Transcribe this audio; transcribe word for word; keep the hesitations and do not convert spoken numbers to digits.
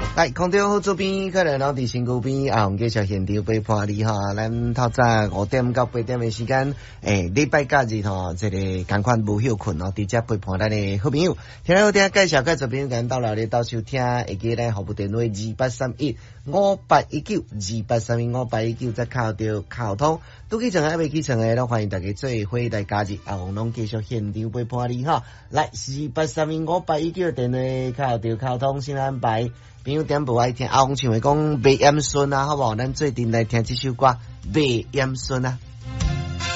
来，空中好主编，可能เรา伫身躯边啊，继续现场陪伴你哈。咱透早五点到八點的時間，誒，禮拜假日吼，這個同款無休困哦，直接陪伴咱的好朋友。聽好聽介紹，介紹朋友間到哪裡到收聽，會記咱服務電話二八三一五八一九二八三一五八一九，再靠到溝通。都起床還未起床的，都歡迎大家做伙來加入啊，我攏繼續現場陪伴你哈。來，二八三一五八一九電話靠到溝通先安排。朋友點不愛聽，阿紅唱會講白燕順啊，好不好？咱最近來聽這首歌《白燕順》啊。